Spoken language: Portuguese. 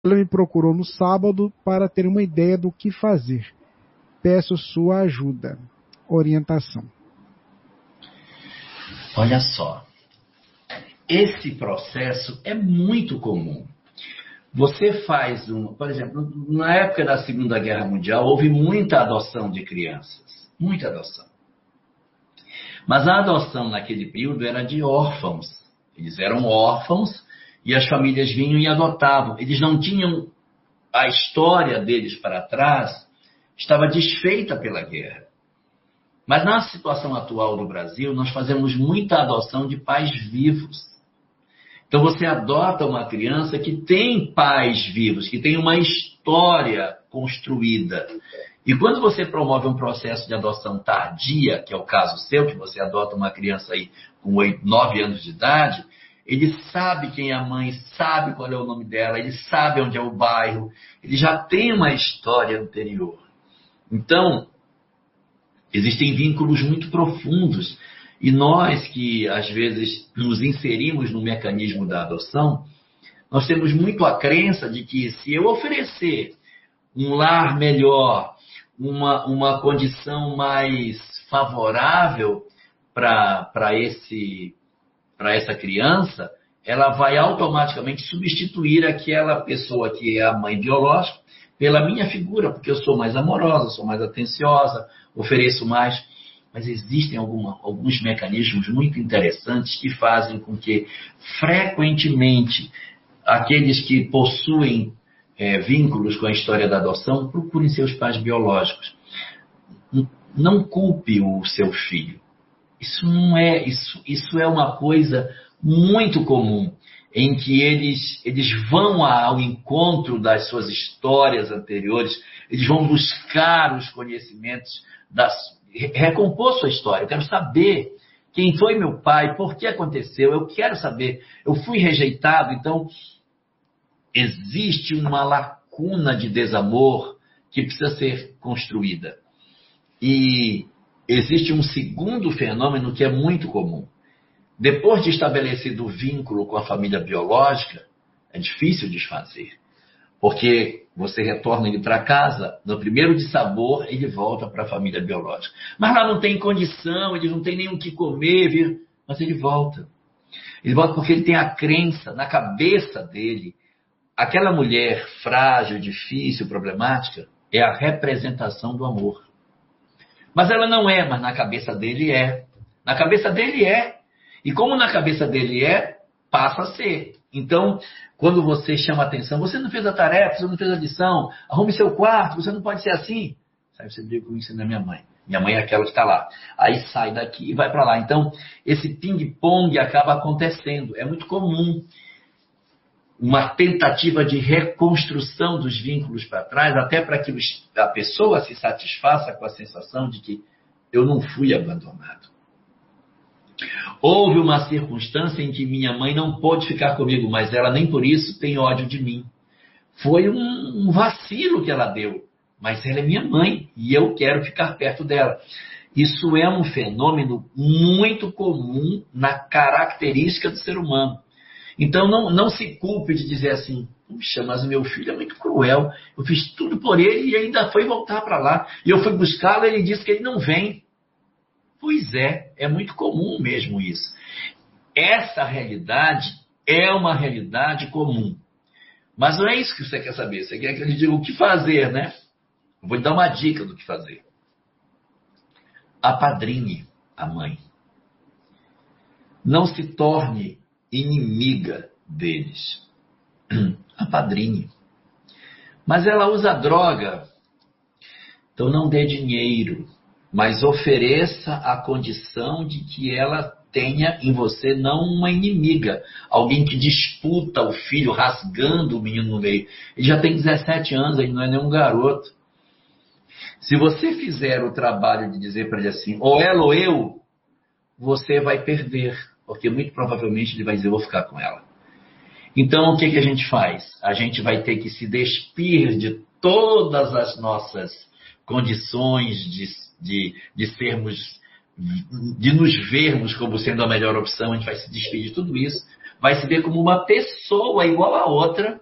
Ela me procurou no sábado para ter uma ideia do que fazer. Peço sua ajuda, orientação. Olha só, esse processo é muito comum. Você faz por exemplo, na época da Segunda Guerra Mundial, houve muita adoção de crianças, muita adoção. Mas a adoção naquele período era de órfãos. Eles eram órfãos e as famílias vinham e adotavam. Eles não tinham a história deles para trás, estava desfeita pela guerra. Mas na situação atual do Brasil, nós fazemos muita adoção de pais vivos. Então você adota uma criança que tem pais vivos, que tem uma história construída. E quando você promove um processo de adoção tardia, que é o caso seu, que você adota uma criança aí com 9 anos de idade, ele sabe quem é a mãe, sabe qual é o nome dela, ele sabe onde é o bairro, ele já tem uma história anterior. Então, existem vínculos muito profundos. E nós que, às vezes, nos inserimos no mecanismo da adoção, nós temos muito a crença de que se eu oferecer um lar melhor, uma condição mais favorável para essa criança, ela vai automaticamente substituir aquela pessoa que é a mãe biológica pela minha figura, porque eu sou mais amorosa, sou mais atenciosa, ofereço mais. Mas existem alguns mecanismos muito interessantes que fazem com que, frequentemente, aqueles que possuem vínculos com a história da adoção procurem seus pais biológicos. Não culpe o seu filho. Isso é uma coisa muito comum, em que eles vão ao encontro das suas histórias anteriores, eles vão buscar os conhecimentos recompor sua história. Eu quero saber quem foi meu pai, por que aconteceu, eu quero saber, eu fui rejeitado. Então, existe uma lacuna de desamor que precisa ser construída. E existe um segundo fenômeno que é muito comum. Depois de estabelecido o vínculo com a família biológica, é difícil desfazer. Porque você retorna ele para casa, no primeiro dissabor, ele volta para a família biológica. Mas lá não tem condição, ele não tem nem o que comer, mas ele volta. Ele volta porque ele tem a crença na cabeça dele. Aquela mulher frágil, difícil, problemática, é a representação do amor. Mas ela não é, mas na cabeça dele é. Na cabeça dele é. E como na cabeça dele é, passa a ser. Então, quando você chama a atenção, você não fez a tarefa, você não fez a lição, arrume seu quarto, você não pode ser assim. Sabe, você briga com isso da minha mãe. Minha mãe é aquela que está lá. Aí sai daqui e vai para lá. Então, esse ping-pong acaba acontecendo. É muito comum uma tentativa de reconstrução dos vínculos para trás, até para que a pessoa se satisfaça com a sensação de que eu não fui abandonado. Houve uma circunstância em que minha mãe não pôde ficar comigo, mas ela nem por isso tem ódio de mim. Foi um vacilo que ela deu, mas ela é minha mãe e eu quero ficar perto dela. Isso é um fenômeno muito comum na característica do ser humano. Então não se culpe de dizer assim, puxa, mas o meu filho é muito cruel, eu fiz tudo por ele e ainda foi voltar para lá. E eu fui buscá-lo e ele disse que ele não vem. Pois é muito comum mesmo isso. Essa realidade é uma realidade comum. Mas não é isso que você quer saber. Você quer que eu lhe diga o que fazer, né? Eu vou lhe dar uma dica do que fazer. Apadrinhe a mãe. Não se torne inimiga deles. Apadrinhe. Mas ela usa droga. Então não dê dinheiro. Mas ofereça a condição de que ela tenha em você não uma inimiga, alguém que disputa o filho, rasgando o menino no meio. Ele já tem 17 anos, ele não é nenhum garoto. Se você fizer o trabalho de dizer para ele assim, ou ela ou eu, você vai perder, porque muito provavelmente ele vai dizer, eu vou ficar com ela. Então, o que a gente faz? A gente vai ter que se despir de todas as nossas condições de sermos, de nos vermos como sendo a melhor opção. A gente vai se despedir de tudo isso, vai se ver como uma pessoa igual a outra,